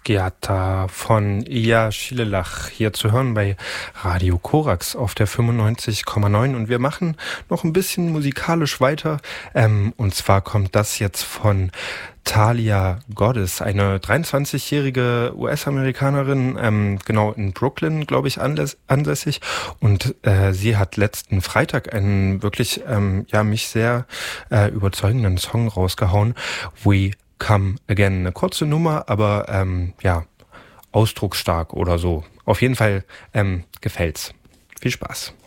Schiata von Iya Schilelach hier zu hören bei Radio Korax auf der 95,9 und wir machen noch ein bisschen musikalisch weiter und zwar kommt das jetzt von Talia Goddess, eine 23-jährige US-Amerikanerin, genau in Brooklyn, glaube ich, ansässig. Und sie hat letzten Freitag einen wirklich, mich sehr überzeugenden Song rausgehauen, We Come Again. Eine kurze Nummer, aber ausdrucksstark oder so. Auf jeden Fall gefällt's. Viel Spaß.